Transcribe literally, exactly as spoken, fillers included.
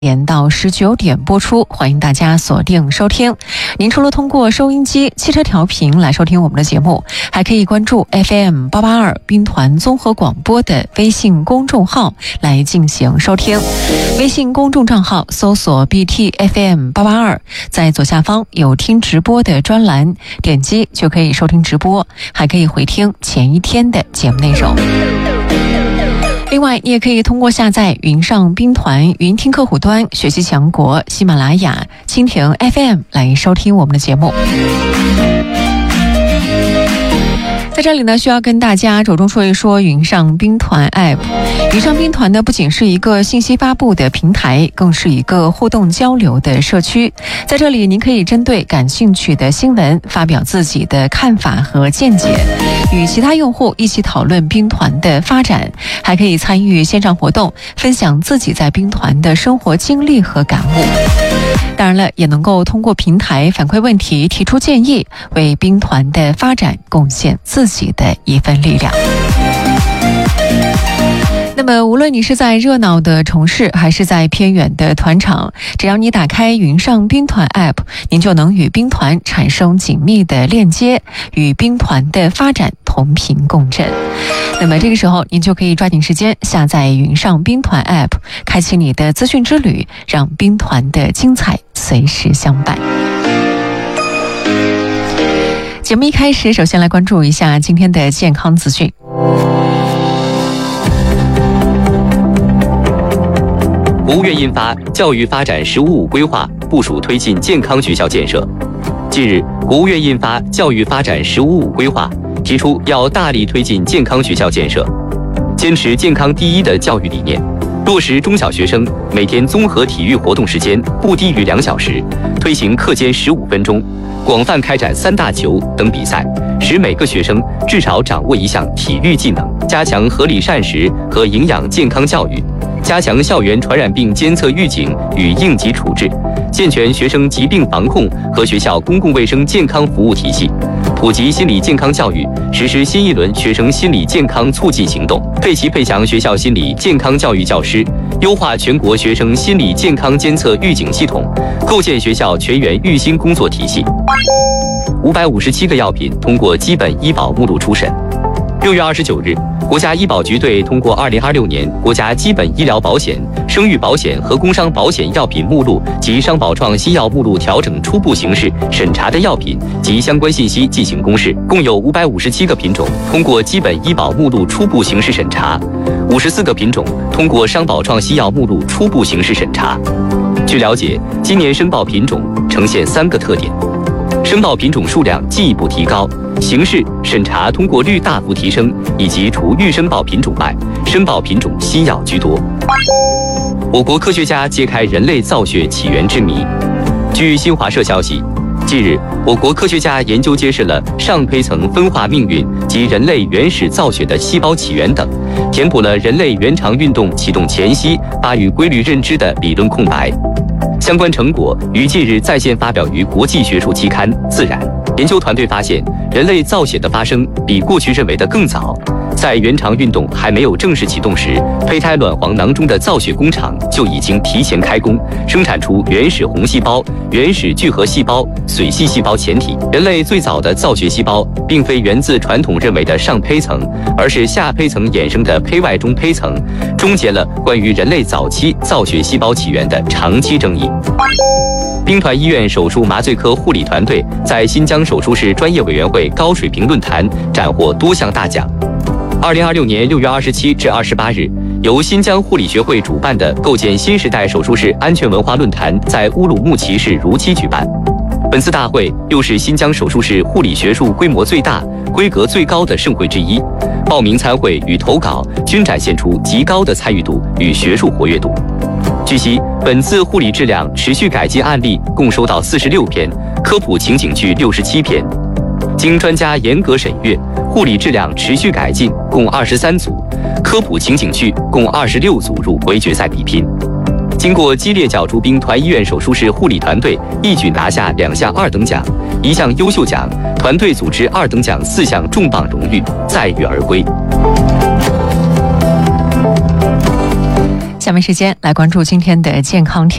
点到十九点播出，欢迎大家锁定收听。您除了通过收音机、汽车调频来收听我们的节目，还可以关注 F M 八八二兵团综合广播的微信公众号来进行收听。微信公众账号搜索 B T F M 八八二，在左下方有听直播的专栏，点击就可以收听直播，还可以回听前一天的节目内容。另外，你也可以通过下载云上兵团云听客户端、学习强国、喜马拉雅、蜻蜓 F M 来收听我们的节目。在这里呢，需要跟大家着重说一说云上兵团 App。云上兵团呢，不仅是一个信息发布的平台，更是一个互动交流的社区。在这里，您可以针对感兴趣的新闻发表自己的看法和见解，与其他用户一起讨论兵团的发展，还可以参与线上活动，分享自己在兵团的生活经历和感悟。当然了，也能够通过平台反馈问题、提出建议，为兵团的发展贡献自己的一份力量。那么无论你是在热闹的城市还是在偏远的团场，只要你打开云上兵团 App， 您就能与兵团产生紧密的链接，与兵团的发展同频共振。那么这个时候您就可以抓紧时间下载云上兵团 App， 开启你的资讯之旅，让兵团的精彩随时相伴。节目一开始，首先来关注一下今天的健康资讯。 国务院印发《教育发展“十五五”规划》，部署推进健康学校建设。近日，国务院印发《教育发展“十五五”规划》，提出要大力推进健康学校建设，坚持健康第一的教育理念，落实中小学生每天综合体育活动时间不低于两小时，推行课间十五分钟，广泛开展三大球等比赛，使每个学生至少掌握一项体育技能，加强合理膳食和营养健康教育，加强校园传染病监测预警与应急处置，健全学生疾病防控和学校公共卫生健康服务体系，普及心理健康教育，实施新一轮学生心理健康促进行动，配齐配强学校心理健康教育教师，优化全国学生心理健康监测预警系统，构建学校全员预新工作体系。五百五十七个药品通过基本医保目录初审。六月二十九日，国家医保局对通过二零二六年国家基本医疗保险、生育保险和工伤保险药品目录及商保创新药目录调整初步形式审查的药品及相关信息进行公示，共有五百五十七个品种通过基本医保目录初步形式审查，五十四个品种通过商保创新药目录初步形式审查。据了解，今年申报品种呈现三个特点：申报品种数量进一步提高，形式审查通过率大幅提升，以及除预申报品种外，申报品种新药居多。我国科学家揭开人类造血起源之谜。据新华社消息，近日，我国科学家研究揭示了上胚层分化命运及人类原始造血的细胞起源等，填补了人类原肠运动启动前夕发育规律认知的理论空白。相关成果于近日在线发表于国际学术期刊《自然》。研究团队发现，人类造血的发生比过去认为的更早。在原肠运动还没有正式启动时，胚胎卵黄囊中的造血工厂就已经提前开工，生产出原始红细胞、原始聚合细胞、髓系细胞前体。人类最早的造血细胞并非源自传统认为的上胚层，而是下胚层衍生的胚外中胚层，终结了关于人类早期造血细胞起源的长期争议。兵团医院手术麻醉科护理团队在新疆手术室专业委员会高水平论坛斩获多项大奖。二零二六年六月二十七至二十八日，由新疆护理学会主办的构建新时代手术室安全文化论坛在乌鲁木齐市如期举办。本次大会又是新疆手术室护理学术规模最大、规格最高的盛会之一，报名参会与投稿均展现出极高的参与度与学术活跃度。据悉，本次护理质量持续改进案例共收到四十六篇，科普情景剧六十七篇。经专家严格审阅，护理质量持续改进共二十三组，科普情景剧共二十六组入围决赛比拼。经过激烈角逐，兵团医院手术室护理团队一举拿下两项二等奖、一项优秀奖，团队组织二等奖四项重磅荣誉，载誉而归。 下下面时间来关注今天的健康